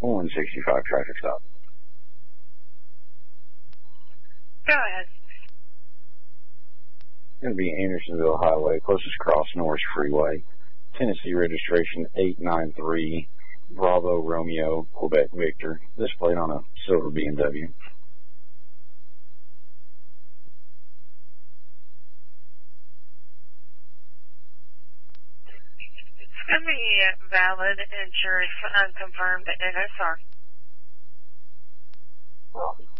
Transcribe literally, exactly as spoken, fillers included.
one sixty-five traffic stop. Go ahead. Going to be Andersonville Highway, closest cross Norris Freeway. Tennessee registration eight nine three Bravo Romeo Quebec Victor. This plate on a silver B M W. It's going to be valid insurance unconfirmed N S R.